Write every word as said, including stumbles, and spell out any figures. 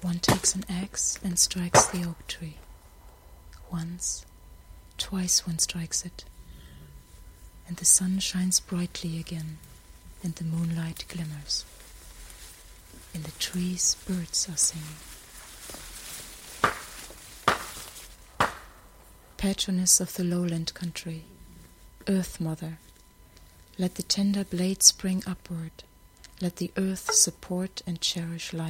One takes an axe and strikes the oak tree. Once, twice one strikes it, and the sun shines brightly again, and the moonlight glimmers. In the trees, birds are singing. Patroness of the lowland country, Earth Mother, let the tender blade spring upward, let the earth support and cherish life.